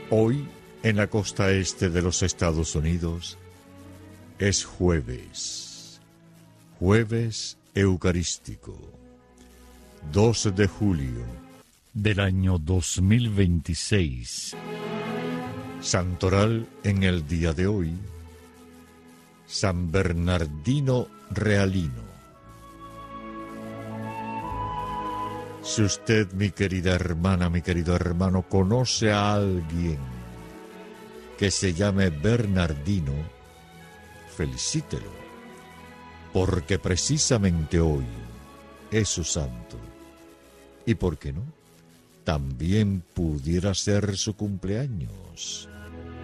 Hoy, en la costa este de los Estados Unidos, es jueves eucarístico, 2 de julio del año 2026. Santoral en el día de hoy, San Bernardino Realino. Si usted, mi querida hermana, mi querido hermano, conoce a alguien que se llame Bernardino, felicítelo, porque precisamente hoy es su santo. ¿Y por qué no? También pudiera ser su cumpleaños.